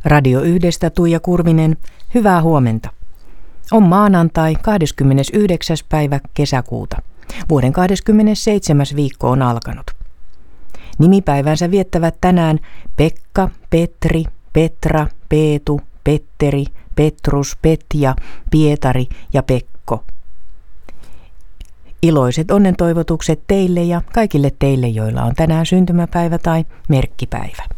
Radio 1 Tuija Kurvinen, hyvää huomenta. On maanantai 29. päivä kesäkuuta. Vuoden 27. viikko on alkanut. Nimipäivänsä viettävät tänään Pekka, Petri, Petra, Peetu, Petteri, Petrus, Petja, Pietari ja Pekko. Iloiset onnentoivotukset teille ja kaikille teille, joilla on tänään syntymäpäivä tai merkkipäivä.